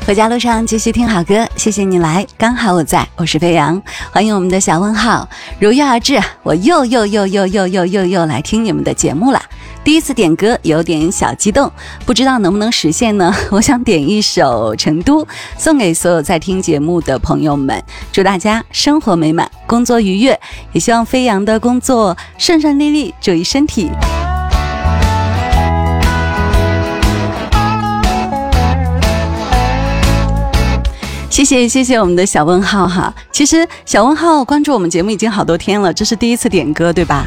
回家路上继续听好歌，谢谢你来，刚好我在，我是飞扬，欢迎我们的小问号，如约而至，我又来听你们的节目了。第一次点歌有点小激动，不知道能不能实现呢？我想点一首《成都》，送给所有在听节目的朋友们，祝大家生活美满，工作愉悦，也希望飞扬的工作顺顺利利，注意身体。谢谢我们的小问号哈。其实小问号关注我们节目已经好多天了，这是第一次点歌对吧？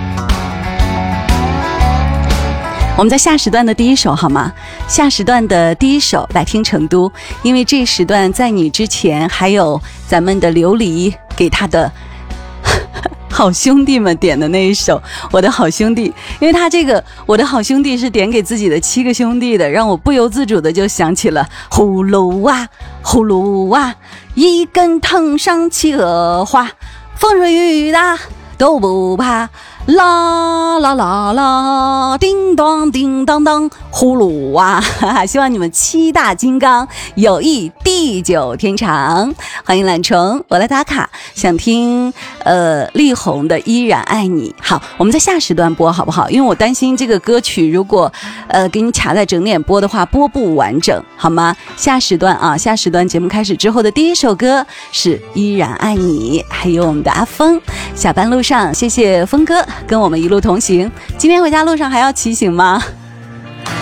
我们在下时段的第一首好吗？下时段的第一首来听成都，因为这时段在你之前还有咱们的琉璃给他的好兄弟们点的那一首我的好兄弟，因为他这个我的好兄弟是点给自己的7个兄弟的，让我不由自主的就想起了葫芦娃葫芦娃，一根藤上企鹅花，风吹雨打都不怕，啦啦啦啦，叮当叮当当，葫芦娃，希望你们7大金刚友谊地久天长。欢迎懒虫，我来打卡，想听力宏的依然爱你。好，我们在下时段播好不好？因为我担心这个歌曲如果给你卡在整点播的话播不完整，好吗？下时段啊，下时段节目开始之后的第一首歌是依然爱你，还有我们的阿峰。下班路上谢谢峰哥跟我们一路同行，今天回家路上还要骑行吗？